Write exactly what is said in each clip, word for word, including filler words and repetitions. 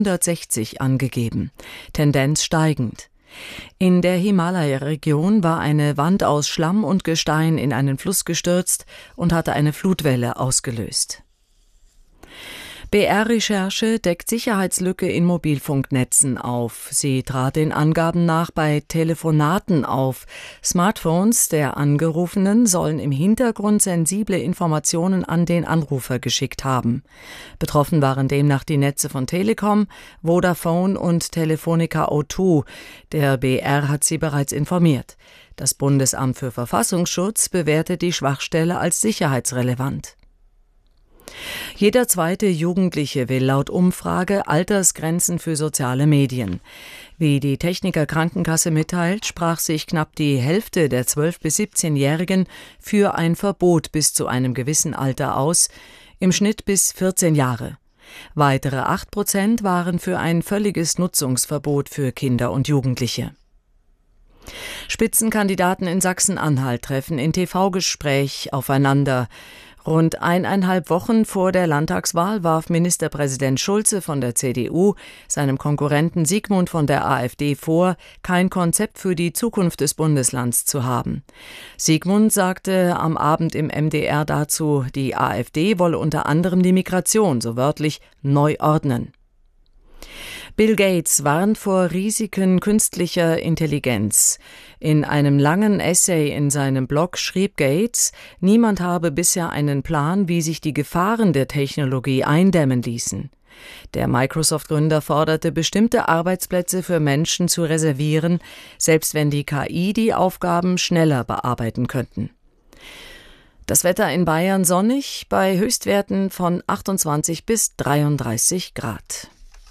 hundertsechzig angegeben, Tendenz steigend. In der Himalaya-Region war eine Wand aus Schlamm und Gestein in einen Fluss gestürzt und hatte eine Flutwelle ausgelöst. B R-Recherche deckt Sicherheitslücke in Mobilfunknetzen auf. Sie trat den Angaben nach bei Telefonaten auf. Smartphones der Angerufenen sollen im Hintergrund sensible Informationen an den Anrufer geschickt haben. Betroffen waren demnach die Netze von Telekom, Vodafone und Telefonica O zwei. Der B R hat sie bereits informiert. Das Bundesamt für Verfassungsschutz bewertet die Schwachstelle als sicherheitsrelevant. Jeder zweite Jugendliche will laut Umfrage Altersgrenzen für soziale Medien. Wie die Techniker Krankenkasse mitteilt, sprach sich knapp die Hälfte der zwölf- bis siebzehnjährigen für ein Verbot bis zu einem gewissen Alter aus, im Schnitt bis vierzehn Jahre. Weitere acht Prozent waren für ein völliges Nutzungsverbot für Kinder und Jugendliche. Spitzenkandidaten in Sachsen-Anhalt treffen in T V-Gespräch aufeinander. Rund eineinhalb Wochen vor der Landtagswahl warf Ministerpräsident Schulze von der C D U seinem Konkurrenten Sigmund von der AfD vor, kein Konzept für die Zukunft des Bundeslands zu haben. Sigmund sagte am Abend im M D R dazu, die AfD wolle unter anderem die Migration, so wörtlich, neu ordnen. Bill Gates warnt vor Risiken künstlicher Intelligenz. In einem langen Essay in seinem Blog schrieb Gates, niemand habe bisher einen Plan, wie sich die Gefahren der Technologie eindämmen ließen. Der Microsoft-Gründer forderte, bestimmte Arbeitsplätze für Menschen zu reservieren, selbst wenn die K I die Aufgaben schneller bearbeiten könnten. Das Wetter in Bayern sonnig, bei Höchstwerten von achtundzwanzig bis dreiunddreißig Grad.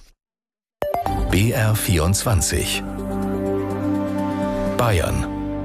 B R vierundzwanzig Bayern.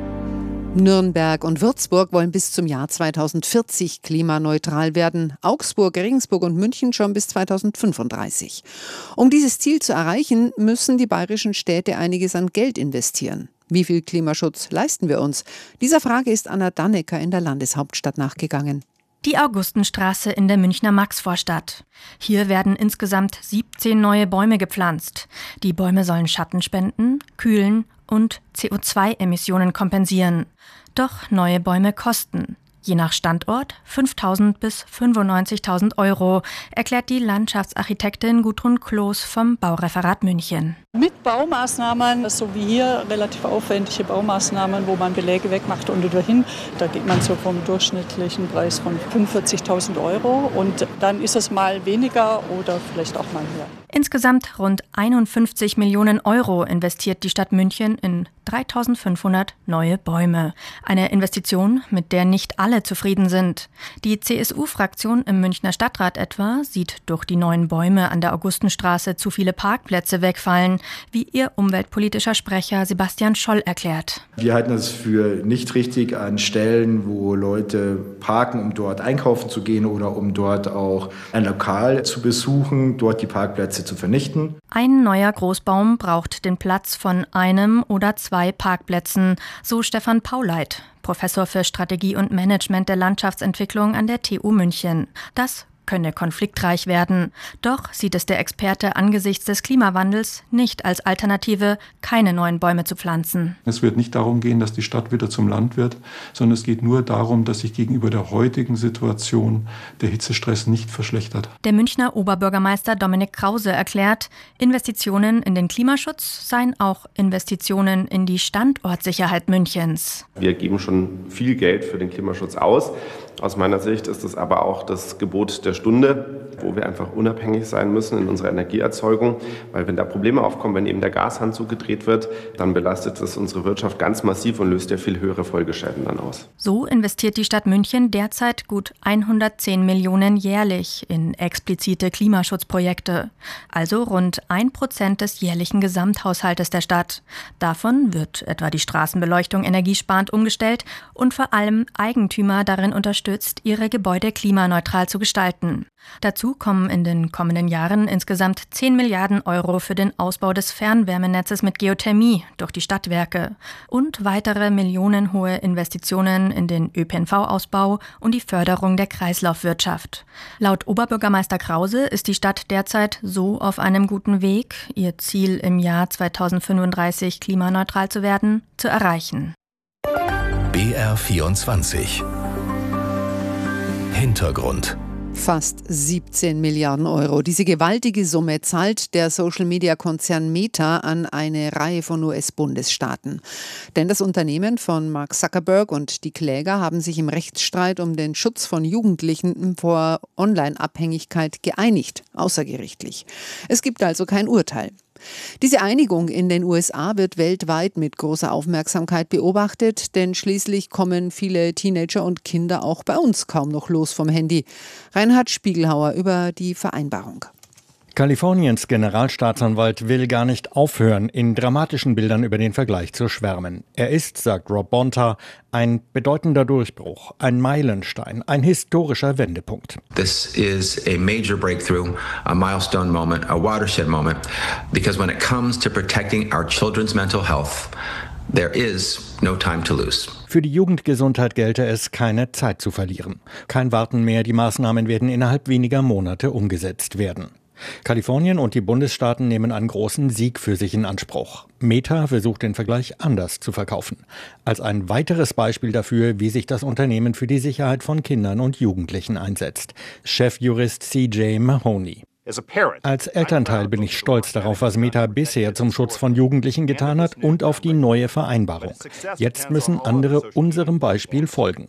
Nürnberg und Würzburg wollen bis zum Jahr zweitausendvierzig klimaneutral werden, Augsburg, Regensburg und München schon bis zweitausendfünfunddreißig. Um dieses Ziel zu erreichen, müssen die bayerischen Städte einiges an Geld investieren. Wie viel Klimaschutz leisten wir uns? Dieser Frage ist Anna Dannecker in der Landeshauptstadt nachgegangen. Die Augustenstraße in der Münchner Maxvorstadt. Hier werden insgesamt siebzehn neue Bäume gepflanzt. Die Bäume sollen Schatten spenden, kühlen und C O zwei Emissionen kompensieren. Doch neue Bäume kosten. Je nach Standort fünftausend bis fünfundneunzigtausend Euro, erklärt die Landschaftsarchitektin Gudrun Kloß vom Baureferat München. Mit Baumaßnahmen, so wie hier relativ aufwendige Baumaßnahmen, wo man Beläge wegmacht und wieder hin, da geht man so vom durchschnittlichen Preis von fünfundvierzigtausend Euro und dann ist es mal weniger oder vielleicht auch mal mehr. Insgesamt rund einundfünfzig Millionen Euro investiert die Stadt München in dreitausendfünfhundert neue Bäume. Eine Investition, mit der nicht alle zufrieden sind. Die C S U-Fraktion im Münchner Stadtrat etwa sieht durch die neuen Bäume an der Augustenstraße zu viele Parkplätze wegfallen, wie ihr umweltpolitischer Sprecher Sebastian Scholl erklärt. Wir halten es für nicht richtig an Stellen, wo Leute parken, um dort einkaufen zu gehen oder um dort auch ein Lokal zu besuchen, dort die Parkplätze zu vernichten. Ein neuer Großbaum braucht den Platz von einem oder zwei Parkplätzen, so Stefan Pauleit, Professor für Strategie und Management der Landschaftsentwicklung an der T U München. Das könne konfliktreich werden. Doch sieht es der Experte angesichts des Klimawandels nicht als Alternative, keine neuen Bäume zu pflanzen. Es wird nicht darum gehen, dass die Stadt wieder zum Land wird, sondern es geht nur darum, dass sich gegenüber der heutigen Situation der Hitzestress nicht verschlechtert. Der Münchner Oberbürgermeister Dominik Krause erklärt, Investitionen in den Klimaschutz seien auch Investitionen in die Standortsicherheit Münchens. Wir geben schon viel Geld für den Klimaschutz aus. Aus meiner Sicht ist es aber auch das Gebot der Stunde, wo wir einfach unabhängig sein müssen in unserer Energieerzeugung. Weil wenn da Probleme aufkommen, wenn eben der Gashahn zugedreht wird, dann belastet das unsere Wirtschaft ganz massiv und löst ja viel höhere Folgeschäden dann aus. So investiert die Stadt München derzeit gut hundertzehn Millionen jährlich in explizite Klimaschutzprojekte. Also rund ein Prozent des jährlichen Gesamthaushaltes der Stadt. Davon wird etwa die Straßenbeleuchtung energiesparend umgestellt und vor allem Eigentümer darin unterstützt, unterstützt, ihre Gebäude klimaneutral zu gestalten. Dazu kommen in den kommenden Jahren insgesamt zehn Milliarden Euro für den Ausbau des Fernwärmenetzes mit Geothermie durch die Stadtwerke und weitere millionenhohe Investitionen in den Ö P N V-Ausbau und die Förderung der Kreislaufwirtschaft. Laut Oberbürgermeister Krause ist die Stadt derzeit so auf einem guten Weg, ihr Ziel im Jahr zweitausendfünfunddreißig klimaneutral zu werden, zu erreichen. B R vierundzwanzig Hintergrund. Fast siebzehn Milliarden Euro. Diese gewaltige Summe zahlt der Social-Media-Konzern Meta an eine Reihe von U S-Bundesstaaten. Denn das Unternehmen von Mark Zuckerberg und die Kläger haben sich im Rechtsstreit um den Schutz von Jugendlichen vor Online-Abhängigkeit geeinigt, außergerichtlich. Es gibt also kein Urteil. Diese Einigung in den U S A wird weltweit mit großer Aufmerksamkeit beobachtet, denn schließlich kommen viele Teenager und Kinder auch bei uns kaum noch los vom Handy. Reinhard Spiegelhauer über die Vereinbarung. Kaliforniens Generalstaatsanwalt will gar nicht aufhören, in dramatischen Bildern über den Vergleich zu schwärmen. Er ist, sagt Rob Bonta, ein bedeutender Durchbruch, ein Meilenstein, ein historischer Wendepunkt. This is a major breakthrough, a milestone moment, a watershed moment, because when it comes to protecting our children's mental health, there is no time to lose. Für die Jugendgesundheit gelte es, keine Zeit zu verlieren. Kein Warten mehr, die Maßnahmen werden innerhalb weniger Monate umgesetzt werden. Kalifornien und die Bundesstaaten nehmen einen großen Sieg für sich in Anspruch. Meta versucht den Vergleich anders zu verkaufen. Als ein weiteres Beispiel dafür, wie sich das Unternehmen für die Sicherheit von Kindern und Jugendlichen einsetzt. Chefjurist C J Mahoney. Als Elternteil bin ich stolz darauf, was Meta bisher zum Schutz von Jugendlichen getan hat und auf die neue Vereinbarung. Jetzt müssen andere unserem Beispiel folgen.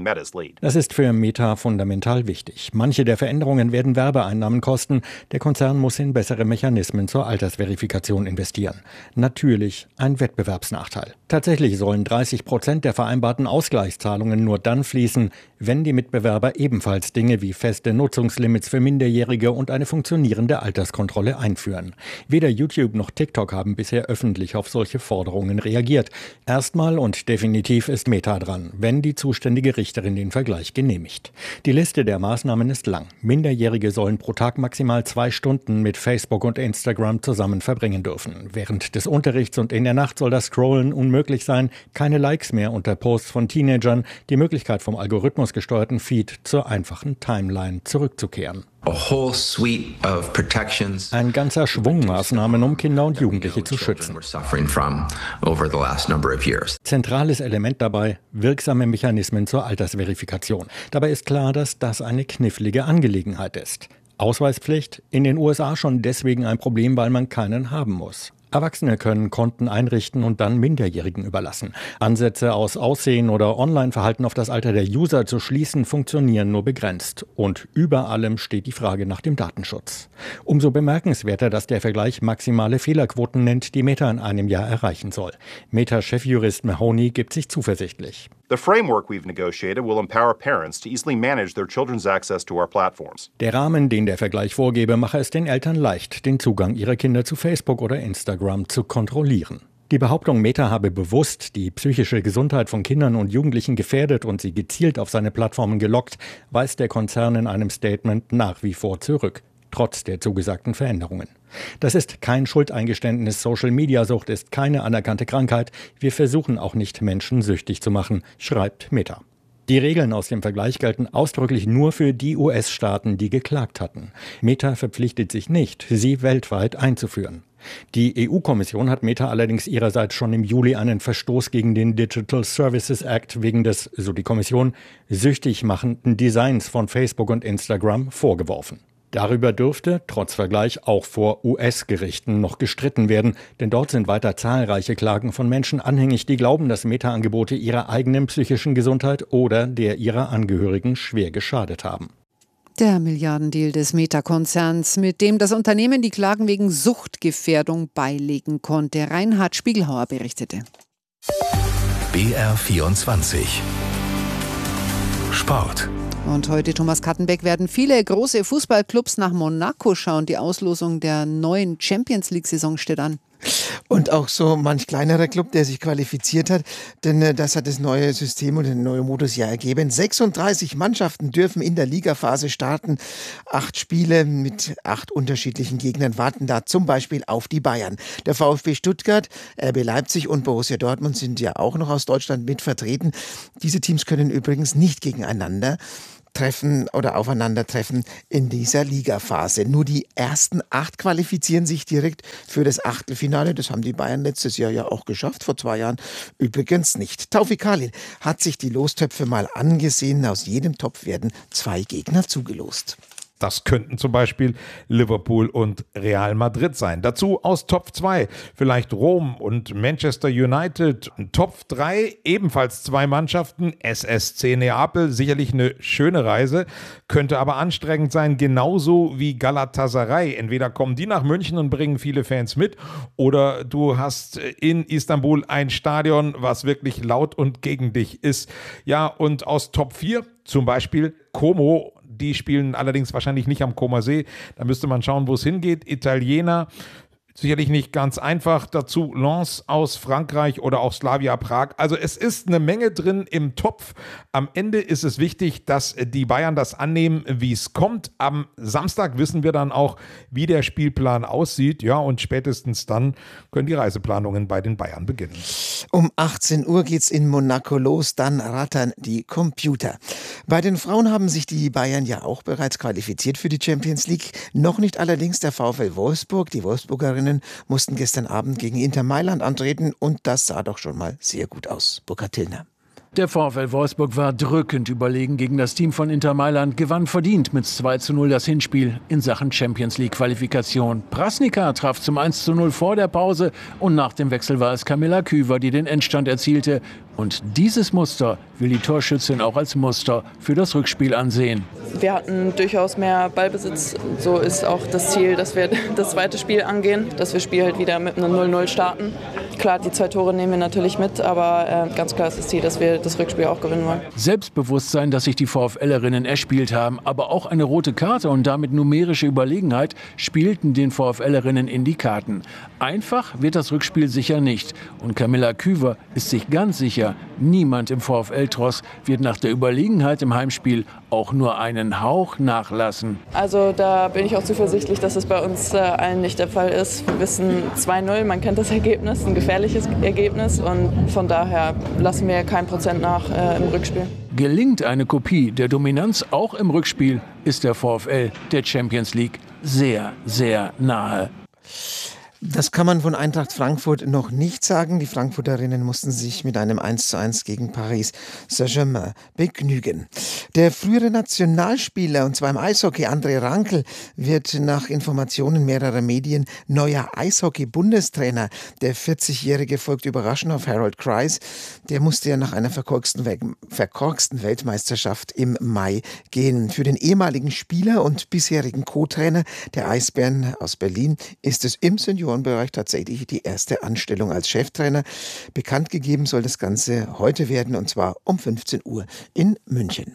Das ist für Meta fundamental wichtig. Manche der Veränderungen werden Werbeeinnahmen kosten. Der Konzern muss in bessere Mechanismen zur Altersverifikation investieren. Natürlich ein Wettbewerbsnachteil. Tatsächlich sollen dreißig Prozent der vereinbarten Ausgleichszahlungen nur dann fließen, wenn die Mitbewerber ebenfalls Dinge wie feste Nutzungslimits für Minderjährige und eine funktionierende Alterskontrolle einführen. Weder YouTube noch TikTok haben bisher öffentlich auf solche Forderungen reagiert. Erstmal und definitiv ist Meta dran, wenn die zuständige Richterin den Vergleich genehmigt. Die Liste der Maßnahmen ist lang. Minderjährige sollen pro Tag maximal zwei Stunden mit Facebook und Instagram zusammen verbringen dürfen. Während des Unterrichts und in der Nacht soll das Scrollen unmöglich sein. Keine Likes mehr unter Posts von Teenagern. Die Möglichkeit, vom Algorithmus gesteuerten Feed zur einfachen Timeline zurückzukehren. Ein ganzer Schwung Maßnahmen, um Kinder und Jugendliche zu schützen. Zentrales Element dabei, wirksame Mechanismen zur Altersverifikation. Dabei ist klar, dass das eine knifflige Angelegenheit ist. Ausweispflicht in den U S A schon deswegen ein Problem, weil man keinen haben muss. Erwachsene können Konten einrichten und dann Minderjährigen überlassen. Ansätze aus Aussehen oder Online-Verhalten auf das Alter der User zu schließen, funktionieren nur begrenzt. Und über allem steht die Frage nach dem Datenschutz. Umso bemerkenswerter, dass der Vergleich maximale Fehlerquoten nennt, die Meta in einem Jahr erreichen soll. Meta-Chefjurist Mahoney gibt sich zuversichtlich. The framework we've negotiated will empower parents to easily manage their children's access to our platforms. Der Rahmen, den der Vergleich vorgebe, mache es den Eltern leicht, den Zugang ihrer Kinder zu Facebook oder Instagram zu kontrollieren. Die Behauptung, Meta habe bewusst die psychische Gesundheit von Kindern und Jugendlichen gefährdet und sie gezielt auf seine Plattformen gelockt, weist der Konzern in einem Statement nach wie vor zurück, trotz der zugesagten Veränderungen. Das ist kein Schuldeingeständnis, Social-Media-Sucht ist keine anerkannte Krankheit. Wir versuchen auch nicht, Menschen süchtig zu machen, schreibt Meta. Die Regeln aus dem Vergleich gelten ausdrücklich nur für die U S-Staaten, die geklagt hatten. Meta verpflichtet sich nicht, sie weltweit einzuführen. Die E U-Kommission hat Meta allerdings ihrerseits schon im Juli einen Verstoß gegen den Digital Services Act wegen des, so die Kommission, süchtig machenden Designs von Facebook und Instagram vorgeworfen. Darüber dürfte, trotz Vergleich, auch vor U S-Gerichten noch gestritten werden, denn dort sind weiter zahlreiche Klagen von Menschen anhängig, die glauben, dass Meta-Angebote ihrer eigenen psychischen Gesundheit oder der ihrer Angehörigen schwer geschadet haben. Der Milliardendeal des Meta-Konzerns, mit dem das Unternehmen die Klagen wegen Suchtgefährdung beilegen konnte. Reinhard Spiegelhauer berichtete. B R vierundzwanzig Sport. Und heute, Thomas Kattenbeck, werden viele große Fußballclubs nach Monaco schauen. Die Auslosung der neuen Champions-League-Saison steht an. Und auch so manch kleinerer Club, der sich qualifiziert hat, denn äh, das hat das neue System und den neuen Modus ja ergeben. sechsunddreißig Mannschaften dürfen in der Ligaphase starten. Acht Spiele mit acht unterschiedlichen Gegnern warten da zum Beispiel auf die Bayern. Der VfB Stuttgart, R B Leipzig und Borussia Dortmund sind ja auch noch aus Deutschland mit vertreten. Diese Teams können übrigens nicht gegeneinander treffen oder aufeinandertreffen in dieser Ligaphase. Nur die ersten acht qualifizieren sich direkt für das Achtelfinale. Das haben die Bayern letztes Jahr ja auch geschafft, vor zwei Jahren übrigens nicht. Taufik Kalil hat sich die Lostöpfe mal angesehen. Aus jedem Topf werden zwei Gegner zugelost. Das könnten zum Beispiel Liverpool und Real Madrid sein. Dazu aus Topf zwei vielleicht Rom und Manchester United. Topf drei ebenfalls zwei Mannschaften, S S C Neapel, sicherlich eine schöne Reise, könnte aber anstrengend sein, genauso wie Galatasaray. Entweder kommen die nach München und bringen viele Fans mit oder du hast in Istanbul ein Stadion, was wirklich laut und gegen dich ist. Ja, und aus Top vier zum Beispiel Como. Die spielen allerdings wahrscheinlich nicht am Comer See. Da müsste man schauen, wo es hingeht. Italiener, sicherlich nicht ganz einfach. Dazu Lens aus Frankreich oder auch Slavia Prag. Also es ist eine Menge drin im Topf. Am Ende ist es wichtig, dass die Bayern das annehmen, wie es kommt. Am Samstag wissen wir dann auch, wie der Spielplan aussieht. Ja, und spätestens dann können die Reiseplanungen bei den Bayern beginnen. Um achtzehn Uhr geht's in Monaco los, dann rattern die Computer. Bei den Frauen haben sich die Bayern ja auch bereits qualifiziert für die Champions League. Noch nicht allerdings der VfL Wolfsburg. Die Wolfsburgerinnen mussten gestern Abend gegen Inter Mailand antreten und das sah doch schon mal sehr gut aus. Burkhard Tillner. Der VfL Wolfsburg war drückend überlegen gegen das Team von Inter Mailand, gewann verdient mit zwei zu null das Hinspiel in Sachen Champions League Qualifikation. Prasnica traf zum eins zu null vor der Pause und nach dem Wechsel war es Kamila Küver, die den Endstand erzielte. Und dieses Muster will die Torschützin auch als Muster für das Rückspiel ansehen. Wir hatten durchaus mehr Ballbesitz. So ist auch das Ziel, dass wir das zweite Spiel angehen, dass wir das Spiel halt wieder mit einem null null starten. Klar, die zwei Tore nehmen wir natürlich mit, aber äh, ganz klar ist das Ziel, dass wir das Rückspiel auch gewinnen wollen. Selbstbewusstsein, das sich die VfLerinnen erspielt haben, aber auch eine rote Karte und damit numerische Überlegenheit spielten den VfLerinnen in die Karten. Einfach wird das Rückspiel sicher nicht. Und Kamila Küver ist sich ganz sicher, niemand im VfL-Tross wird nach der Überlegenheit im Heimspiel auch nur einen Hauch nachlassen. Also da bin ich auch zuversichtlich, dass es bei uns äh, allen nicht der Fall ist. Wir wissen zwei null, man kennt das Ergebnis, ein gefährliches Ergebnis und von daher lassen wir kein Prozent nach äh, im Rückspiel. Gelingt eine Kopie der Dominanz auch im Rückspiel, ist der VfL der Champions League sehr, sehr nahe. Das kann man von Eintracht Frankfurt noch nicht sagen. Die Frankfurterinnen mussten sich mit einem eins zu eins gegen Paris Saint-Germain begnügen. Der frühere Nationalspieler, und zwar im Eishockey, André Rankel, wird nach Informationen mehrerer Medien neuer Eishockey-Bundestrainer. Der vierzigjährige folgt überraschend auf Harold Kreis. Der musste ja nach einer verkorksten, verkorksten Weltmeisterschaft im Mai gehen. Für den ehemaligen Spieler und bisherigen Co-Trainer der Eisbären aus Berlin ist es im Senioren Bereich tatsächlich die erste Anstellung als Cheftrainer. Bekannt gegeben soll das Ganze heute werden, und zwar um fünfzehn Uhr in München.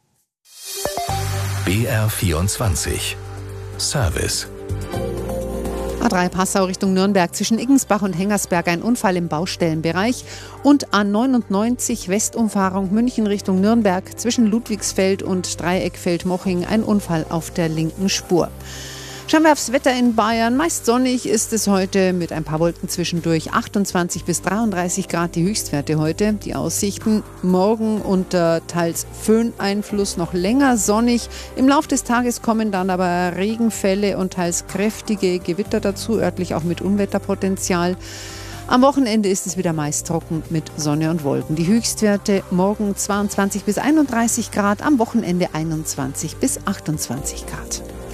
B R vierundzwanzig Service. A drei Passau Richtung Nürnberg, zwischen Iggensbach und Hengersberg ein Unfall im Baustellenbereich und A neunundneunzig Westumfahrung München Richtung Nürnberg, zwischen Ludwigsfeld und Dreieckfeld-Moching ein Unfall auf der linken Spur. Schauen wir aufs Wetter in Bayern. Meist sonnig ist es heute mit ein paar Wolken zwischendurch. achtundzwanzig bis dreiunddreißig Grad die Höchstwerte heute. Die Aussichten morgen unter teils Föhneinfluss noch länger sonnig. Im Laufe des Tages kommen dann aber Regenfälle und teils kräftige Gewitter dazu, örtlich auch mit Unwetterpotenzial. Am Wochenende ist es wieder meist trocken mit Sonne und Wolken. Die Höchstwerte morgen zweiundzwanzig bis einunddreißig Grad, am Wochenende einundzwanzig bis achtundzwanzig Grad.